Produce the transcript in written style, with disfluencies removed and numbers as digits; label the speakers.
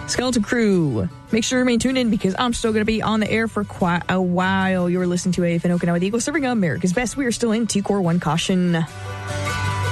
Speaker 1: Skeleton Crew. Make sure to remain tuned in because I'm still going to be on the air for quite a while. You're listening to AFN Okinawa the Eagle, serving America's best. We are still in T-Core 1 Caution.